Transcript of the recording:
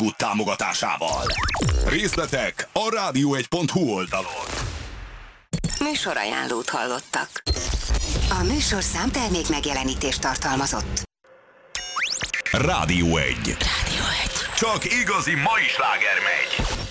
Good támogatásával. Részletek a radio1.hu oldalon. Műsorajánlót hallottak. A műsorszám termék megjelenítést tartalmazott. Rádió 1. Rádió 1. Csak igazi mai sláger megy.